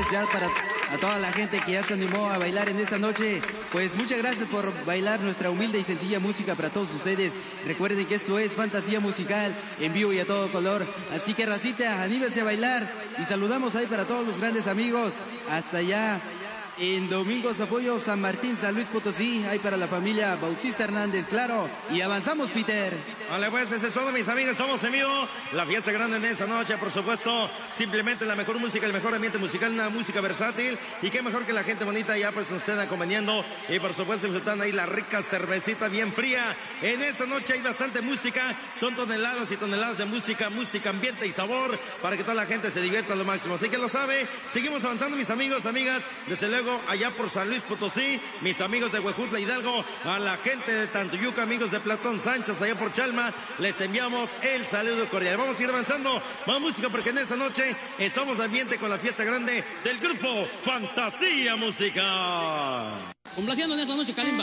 ya para a toda la gente que ya se animó a bailar en esta noche. Pues muchas gracias por bailar nuestra humilde y sencilla música para todos ustedes. Recuerden que esto es fantasía musical en vivo y a todo color. Así que racita, anímense a bailar. Y saludamos ahí para todos los grandes amigos. Hasta allá en Domingos Apoyo, San Martín, San Luis Potosí. Ahí para la familia Bautista Hernández, claro. Y avanzamos, Peter. Vale, pues ese es todo, mis amigos. Estamos en vivo. La fiesta grande en esa noche, por supuesto. Simplemente la mejor música, el mejor ambiente musical, una música versátil. Y qué mejor que la gente bonita ya pues nos estén acompañando. Y por supuesto disfrutando ahí la rica cervecita bien fría. En esta noche hay bastante música. Son toneladas y toneladas de música, ambiente y sabor para que toda la gente se divierta a lo máximo. Así que lo sabe. Seguimos avanzando, mis amigos, amigas. Desde luego allá por San Luis Potosí, mis amigos de Huejutla Hidalgo, a la gente de Tantuyuca, amigos de Platón Sánchez, allá por Chalma, les enviamos el saludo cordial. Vamos a ir avanzando, más música porque en esta noche estamos de ambiente con la fiesta grande del grupo Fantasía Musical. Complaciendo en esta noche, Kalimba.